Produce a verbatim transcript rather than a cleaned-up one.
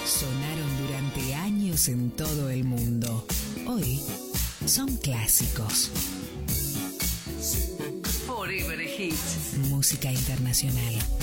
Sonaron durante años en todo el mundo. Hoy son clásicos. Forever Hits. Música internacional.